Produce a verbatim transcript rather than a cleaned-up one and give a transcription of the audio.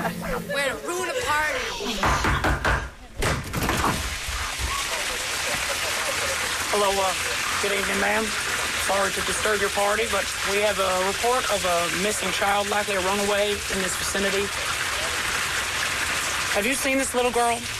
Way to ruin a party. Hello, uh, good evening, ma'am. Sorry to disturb your party, but we have a report of a missing child, likely a runaway in this vicinity. Have you seen this little girl?